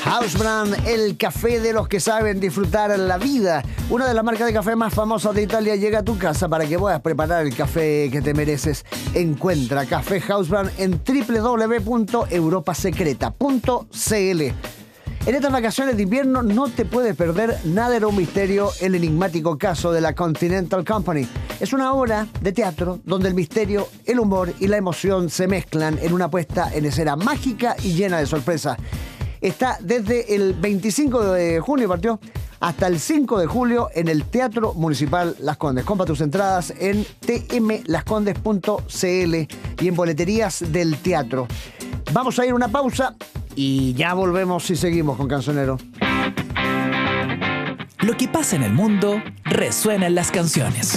House Brand, el café de los que saben disfrutar la vida. Una de las marcas de café más famosas de Italia llega a tu casa para que puedas preparar el café que te mereces. Encuentra Café House Brand en www.europasecreta.cl. En estas vacaciones de invierno no te puedes perder Nada era un misterio, el enigmático caso de la Continental Company. Es una obra de teatro donde el misterio, el humor y la emoción se mezclan en una puesta en escena mágica y llena de sorpresas. Está desde el 25 de junio, partió, hasta el 5 de julio en el Teatro Municipal Las Condes. Compra tus entradas en tmlascondes.cl y en boleterías del teatro. Vamos a ir a una pausa y ya volvemos y seguimos con Cancionero. Lo que pasa en el mundo resuena en las canciones.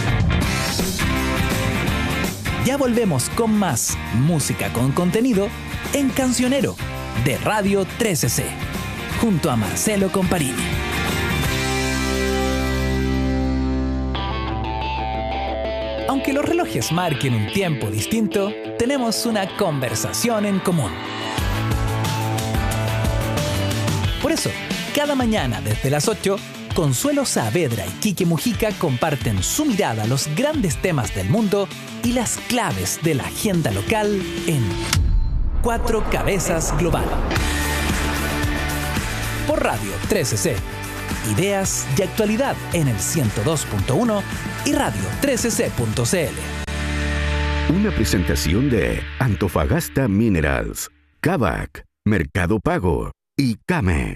Ya volvemos con más música con contenido en Cancionero de Radio 13C, junto a Marcelo Comparini. Aunque los relojes marquen un tiempo distinto, tenemos una conversación en común. Por eso, cada mañana desde las 8, Consuelo Saavedra y Quique Mujica comparten su mirada a los grandes temas del mundo y las claves de la agenda local en Cuatro Cabezas Global. Por Radio 13C. Ideas y actualidad en el 102.1 y radio13c.cl. Una presentación de Antofagasta Minerals, Kavak, Mercado Pago y Kame.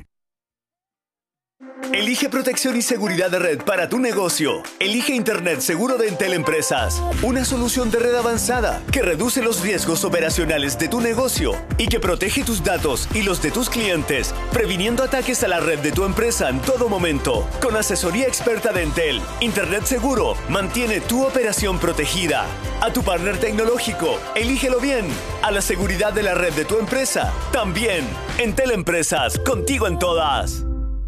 Elige protección y seguridad de red para tu negocio. Elige Internet seguro de Entel Empresas. Una solución de red avanzada que reduce los riesgos operacionales de tu negocio y que protege tus datos y los de tus clientes, previniendo ataques a la red de tu empresa en todo momento. Con asesoría experta de Entel, Internet seguro mantiene tu operación protegida. A tu partner tecnológico, elígelo bien. A la seguridad de la red de tu empresa, también. Entel Empresas, contigo en todas.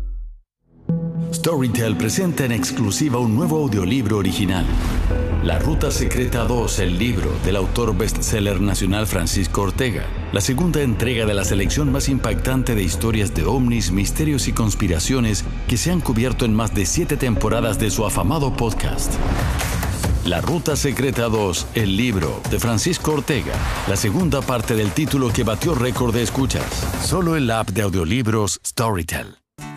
Storytel presenta en exclusiva un nuevo audiolibro original. La Ruta Secreta 2, el libro del autor bestseller nacional Francisco Ortega. La segunda entrega de la selección más impactante de historias de ovnis, misterios y conspiraciones que se han cubierto en más de 7 temporadas de su afamado podcast. La Ruta Secreta 2, el libro de Francisco Ortega. La segunda parte del título que batió récord de escuchas. Solo en la app de audiolibros Storytel.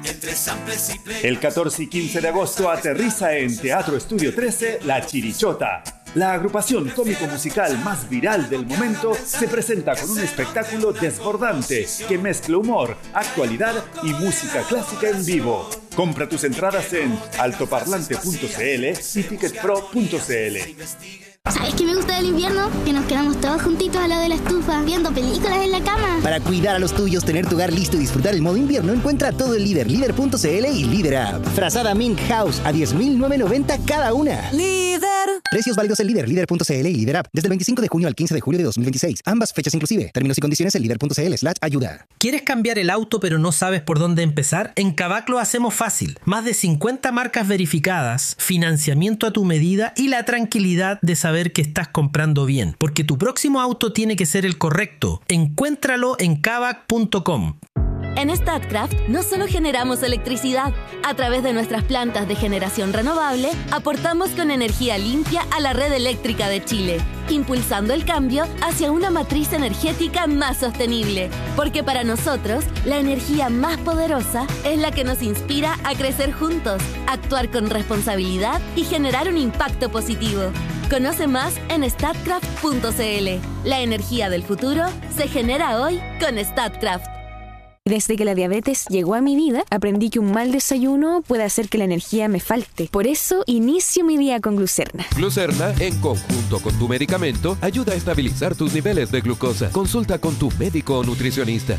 El 14 y 15 de agosto aterriza en Teatro Estudio 13 La Chirichota. La agrupación cómico-musical más viral del momento se presenta con un espectáculo desbordante que mezcla humor, actualidad y música clásica en vivo. Compra tus entradas en altoparlante.cl y ticketpro.cl. ¿Sabes qué me gusta del invierno? Que nos quedamos todos juntitos al lado de la estufa, viendo películas en la cama. Para cuidar a los tuyos, tener tu hogar listo y disfrutar el modo invierno, encuentra todo el Líder, Líder.cl y Líder App. Frazada Mink House a 10.990 cada una. ¡Líder! Precios válidos en Líder, Líder.cl y Líder App. Desde el 25 de junio al 15 de julio de 2026. Ambas fechas inclusive. Términos y condiciones en Líder.cl/ayuda. ¿Quieres cambiar el auto pero no sabes por dónde empezar? En Kavak lo hacemos fácil. Más de 50 marcas verificadas, financiamiento a tu medida y la tranquilidad de saber que estás comprando bien, porque tu próximo auto tiene que ser el correcto. Encuéntralo en kavak.com. En Statkraft no solo generamos electricidad, a través de nuestras plantas de generación renovable, aportamos con energía limpia a la red eléctrica de Chile, impulsando el cambio hacia una matriz energética más sostenible. Porque para nosotros, la energía más poderosa es la que nos inspira a crecer juntos, actuar con responsabilidad y generar un impacto positivo. Conoce más en statkraft.cl. La energía del futuro se genera hoy con Statkraft. Desde que la diabetes llegó a mi vida, aprendí que un mal desayuno puede hacer que la energía me falte. Por eso, inicio mi día con Glucerna. Glucerna, en conjunto con tu medicamento, ayuda a estabilizar tus niveles de glucosa. Consulta con tu médico o nutricionista.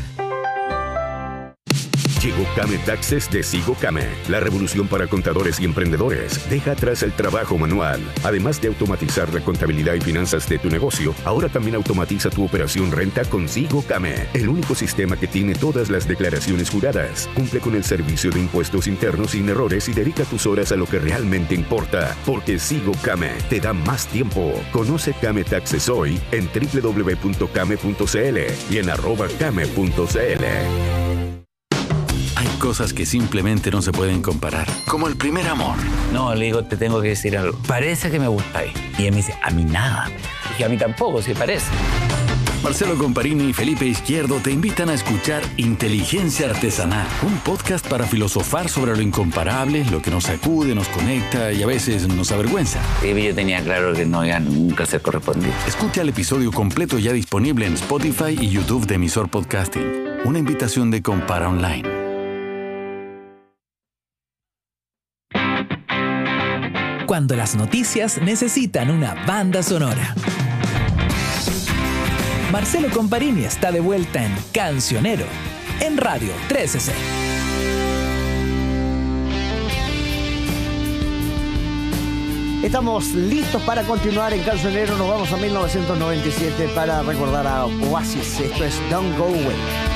Llegó Kame Taxes de Sigo Kame, la revolución para contadores y emprendedores. Deja atrás el trabajo manual. Además de automatizar la contabilidad y finanzas de tu negocio, ahora también automatiza tu operación renta con Sigo Kame, el único sistema que tiene todas las declaraciones juradas. Cumple con el servicio de impuestos internos sin errores y dedica tus horas a lo que realmente importa, porque Sigo Kame te da más tiempo. Conoce Kame Taxes hoy en www.kame.cl y en @kame.cl. cosas que simplemente no se pueden comparar, como el primer amor. No, le digo, te tengo que decir algo. Parece que me gustáis. Y él me dice, a mí nada. Dije, a mí tampoco, si parece. Marcelo Comparini y Felipe Izquierdo te invitan a escuchar Inteligencia Artesanal, un podcast para filosofar sobre lo incomparable, lo que nos sacude, nos conecta y a veces nos avergüenza. Sí, yo tenía claro que no iba nunca a ser correspondido. Escucha el episodio completo ya disponible en Spotify y YouTube de Emisor Podcasting. Una invitación de Compara Online. Cuando las noticias necesitan una banda sonora. Marcelo Comparini está de vuelta en Cancionero, en Radio 13C. Estamos listos para continuar en Cancionero. Nos vamos a 1997 para recordar a Oasis. Esto es Don't Go Away.